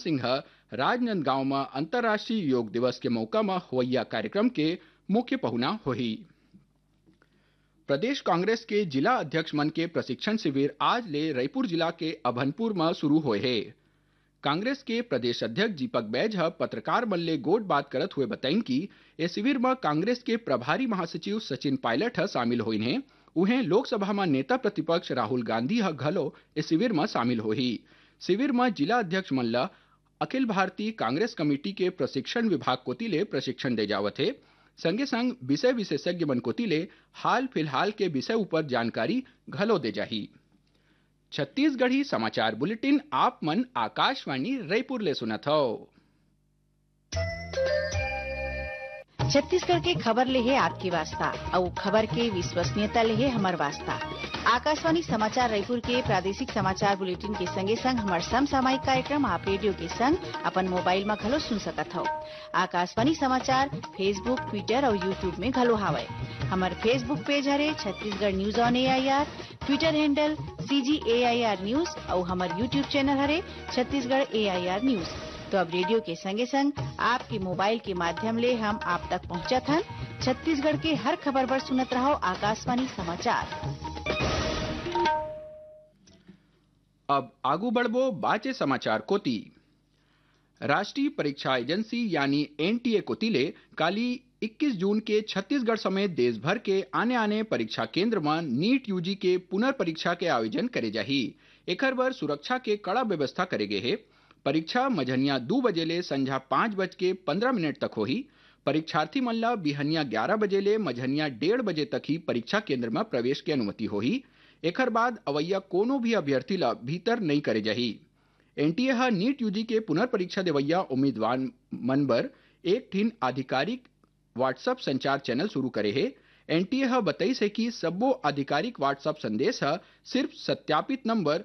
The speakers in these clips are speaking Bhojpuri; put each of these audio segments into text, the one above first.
सिंह राजनांदगांव में अंतर्राष्ट्रीय योग दिवस के मौका में होइया कार्यक्रम के मुख्य पहुना होही। प्रदेश कांग्रेस के जिला अध्यक्ष मन के प्रशिक्षण शिविर आज ले रायपुर जिला के अभनपुर में शुरू हुए है। कांग्रेस के प्रदेश अध्यक्ष दीपक बैज पत्रकार मन ले गोट बात करत हुए बताइन कि इस शिविर में कांग्रेस के प्रभारी महासचिव सचिन पायलट शामिल होइन है। उहें लोकसभा में नेता प्रतिपक्ष राहुल गांधी घलो इस शिविर में शामिल होही। शिविर में जिला अध्यक्ष मन ला अखिल भारतीय कांग्रेस कमेटी के प्रशिक्षण विभाग कोती ले प्रशिक्षण दे जावत है। संगे संग विषय विशेषज्ञ मन कोती ले हाल फिलहाल के विषय ऊपर जानकारी घलो दे जाही। छत्तीसगढ़ी समाचार बुलेटिन आप मन आकाशवाणी रायपुर ले सुनत हो। छत्तीसगढ़ के खबर ले है आपकी वास्ता और खबर के विश्वसनीयता ले है हमार वास्ता। आकाशवाणी समाचार रायपुर के प्रादेशिक समाचार बुलेटिन के संगे संग हमार समसामयिक कार्यक्रम आप रेडियो के संग अपन मोबाइल में घलो सुन सकत हो। आकाशवाणी समाचार फेसबुक, ट्विटर और यूट्यूब में घलो हावय। हमार फेसबुक पेज हरे Chhattisgarh news on AIR, Twitter handle CGAIR news और हमार यूट्यूब चैनल हरे छत्तीसगढ़ AIR न्यूज। तो अब रेडियो के संगे संग आपके मोबाइल के माध्यम ले हम आप तक पहुंचत हन। छत्तीसगढ़ के हर खबर पर सुनत रहो आकाशवाणी समाचार। अब आगू बढ़बो बाचे समाचार कोती। राष्ट्रीय परीक्षा एजेंसी यानी NTA कोती ले काली 21 जून के छत्तीसगढ़ समेत देश भर के आने परीक्षा केंद्र में नीट यूजी के पुनर्परीक्षा के आयोजन करे जाही। एकर बर सुरक्षा के कड़ा व्यवस्था करे गे है। परीक्षा मझनिया 2 बजे ले संझा 5:15 तक होही। परीक्षार्थी मन ला बिहनिया 11 बजे ले मझनिया 1:30 बजे तक ही परीक्षा केंद्र में प्रवेश की अनुमति होही। एकर बाद अवैया कोनो भी अभ्यर्थी ला भीतर नहीं करे जाही। NTA नीट यूजी के पुनर्परीक्षा देवैया उम्मीदवार मन बर एक ठिन आधिकारिक व्हाट्सएप संचार चैनल शुरू करे है। NTA बताइस है कि सबो आधिकारिक व्हाट्सएप संदेश सिर्फ सत्यापित नंबर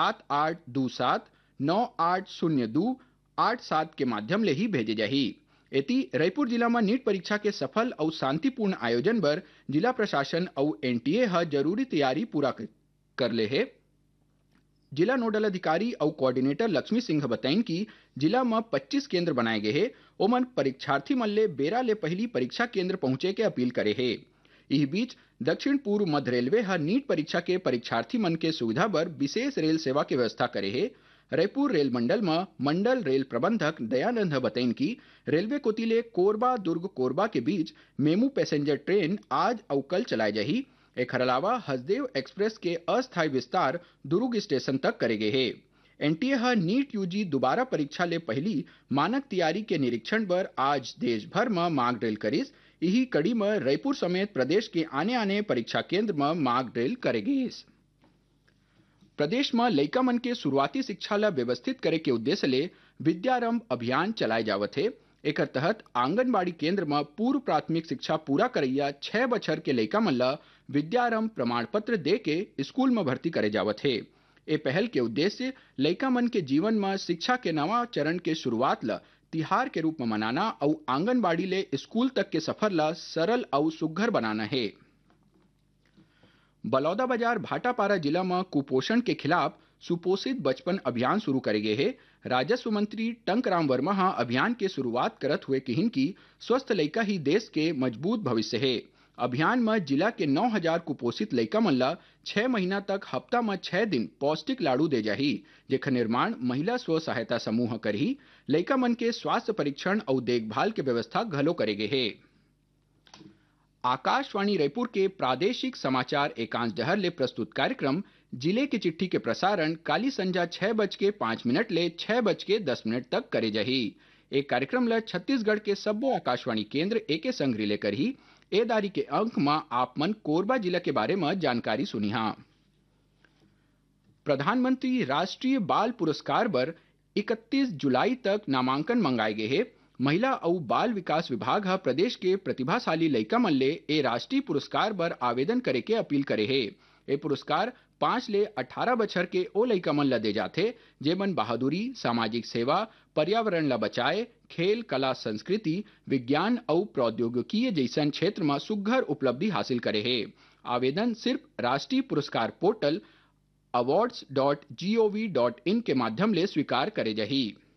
7827980287 के माध्यम ले ही भेजे जाही। एती रायपुर जिला में नीट परीक्षा के सफल और शांतिपूर्ण आयोजन बर जिला प्रशासन और NTA जरूरी तैयारी पूरा कर ले है। जिला नोडल अधिकारी और कोऑर्डिनेटर लक्ष्मी सिंह बताइन कि जिला में 25 केंद्र बनाए गए हैं। ओमन परीक्षार्थी मन ले बेरा ले पहली परीक्षा केंद्र पहुंचे के अपील करे है। इस बीच दक्षिण पूर्व मध्य रेलवे नीट परीक्षा के परीक्षार्थी मन के सुविधा बर विशेष रेल सेवा की व्यवस्था करे है। रायपुर रेल मंडल में मंडल रेल प्रबंधक दयानंद बताइन कि रेलवे कोतिले कोरबा दुर्ग कोरबा के बीच मेमू पैसेंजर ट्रेन आज और कल चलाए जाही। एक अलावा हसदेव एक्सप्रेस के अस्थायी विस्तार दुर्ग स्टेशन तक करे गए है। NTA नीट यूजी दोबारा परीक्षा ले पहली मानक तैयारी के निरीक्षण पर आज देश भर में मॉक ड्रिल करिस। यही कड़ी में रायपुर समेत प्रदेश के आने परीक्षा केंद्र में मॉक ड्रिल करे गिस। प्रदेश में लइका मन के शुरुआती शिक्षा ला व्यवस्थित करे के उद्देश्य ले विद्यारंभ अभियान चलाए जावत है। एकर तहत आंगनबाड़ी केंद्र में पूर्व प्राथमिक शिक्षा पूरा करैया 6 बछर के लइका मन ला विद्यारंभ प्रमाण पत्र दे के स्कूल में भर्ती करे जावत है। ए पहल के उद्देश्य लइका मन के जीवन में शिक्षा के नवा चरण के शुरुआत ला तिहार के रूप में मनाना और आंगनबाड़ी ले स्कूल तक के सफर ला सरल और सुघर बनाना है। बलौदाबाजार भाटापारा जिला में कुपोषण के खिलाफ सुपोषित बचपन अभियान शुरू करे गए है। राजस्व मंत्री टंकराम वर्मा अभियान के शुरुआत करत हुए कहिन कि स्वस्थ लइका ही देश के मजबूत भविष्य है। अभियान में जिला के 9000 कुपोषित लइका मन ला 6 महीना तक हफ्ता में 6 दिन पौष्टिक लाड़ू दे जाही, जेकर निर्माण महिला स्व सहायता समूह करही। लइका मन के स्वास्थ्य परीक्षण और देखभाल के व्यवस्था घलो करे गए है। आकाशवाणी रायपुर के प्रादेशिक समाचार एकांश डहर ले प्रस्तुत कार्यक्रम जिले की चिट्ठी के प्रसारण काली संझा 6:05 ले 6:10 तक करे जाही। एक कार्यक्रम ला छत्तीसगढ़ के सब्बो आकाशवाणी केंद्र एके संग रिले करही। ए दारी के अंक में आप मन कोरबा जिला के बारे में जानकारी सुनी हा। प्रधानमंत्री राष्ट्रीय बाल पुरस्कार बर 31 जुलाई तक नामांकन मंगाए गए हैं। महिला और बाल विकास विभाग प्रदेश के प्रतिभाशाली लइका मन ले ए राष्ट्रीय पुरस्कार बर आवेदन करे के अपील करे है। ए पुरस्कार 5 ले 18 बछर के ओ लइका मन ला दे जाथे जेमन बहादुरी, सामाजिक सेवा, पर्यावरण ला बचाए, खेल, कला, संस्कृति, विज्ञान और प्रौद्योगिकी जैसन क्षेत्र में सुघर उपलब्धि हासिल करे है। आवेदन सिर्फ राष्ट्रीय पुरस्कार पोर्टल awards.gov.in के माध्यम ले स्वीकार करे जाही।